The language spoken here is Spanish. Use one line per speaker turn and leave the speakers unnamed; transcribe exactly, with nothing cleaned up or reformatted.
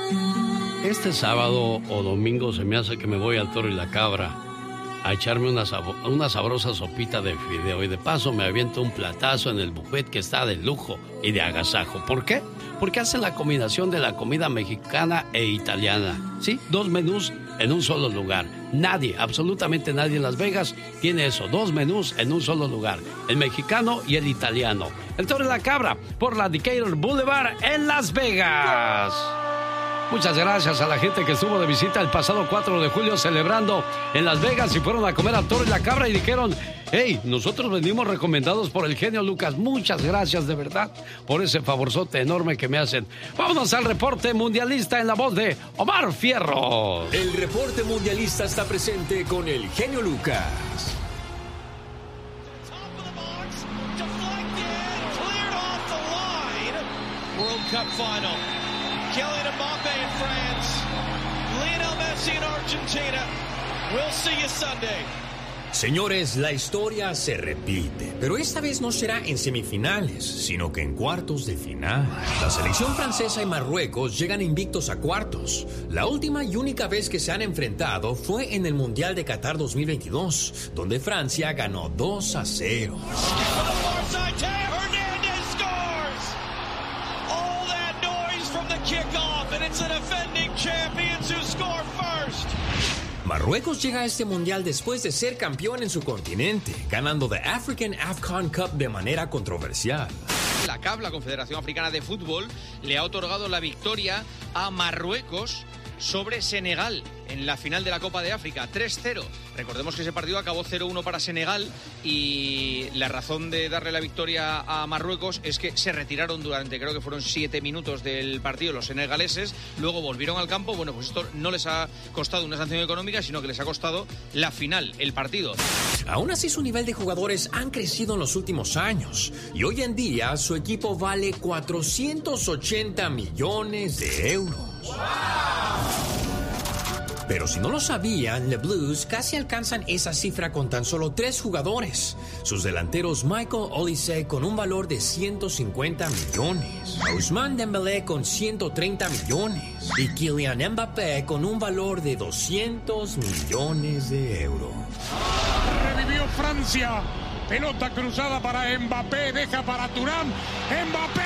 Este sábado o domingo se me hace que me voy al Toro y la Cabra a echarme una, sabo- una sabrosa sopita de fideo y de paso me aviento un platazo en el buffet que está de lujo y de agasajo. ¿Por qué? Porque hacen la combinación de la comida mexicana e italiana. Sí, dos menús en un solo lugar. Nadie, absolutamente nadie en Las Vegas tiene eso. Dos menús en un solo lugar. El mexicano y el italiano. El Toro y la Cabra por la Decatur Boulevard en Las Vegas. Muchas gracias a la gente que estuvo de visita el pasado cuatro de julio celebrando en Las Vegas y fueron a comer al Toro y la Cabra y dijeron: hey, nosotros venimos recomendados por el genio Lucas. Muchas gracias de verdad por ese favorzote enorme que me hacen. Vámonos al reporte mundialista en la voz de Omar Fierros.
El reporte mundialista está presente con el genio Lucas.
World Cup final. Kylian Mbappe in France. Lionel Messi in Argentina. We'll see you Sunday.
Señores, la historia se repite, pero esta vez no será en semifinales, sino que en cuartos de final. La selección francesa y Marruecos llegan invictos a cuartos. La última y única vez que se han enfrentado fue en el Mundial de Qatar dos mil veintidós, donde Francia ganó dos a cero. Marruecos llega a este mundial después de ser campeón en su continente, ganando The African AFCON Cup de manera controversial.
La C A F, la Confederación Africana de Fútbol, le ha otorgado la victoria a Marruecos sobre Senegal en la final de la Copa de África, tres cero. Recordemos que ese partido acabó cero uno para Senegal y la razón de darle la victoria a Marruecos es que se retiraron durante, creo que fueron siete minutos del partido los senegaleses, luego volvieron al campo. Bueno, pues esto no les ha costado una sanción económica, sino que les ha costado la final, el partido.
Aún así, su nivel de jugadores han crecido en los últimos años y hoy en día su equipo vale cuatrocientos ochenta millones de euros. Pero si no lo sabían, los Blues casi alcanzan esa cifra con tan solo tres jugadores. Sus delanteros Michael Olise con un valor de ciento cincuenta millones, Ousmane Dembélé con ciento treinta millones y Kylian Mbappé con un valor de doscientos millones de euros.
Revivió Francia. Pelota cruzada para Mbappé, deja para Thuram. Mbappé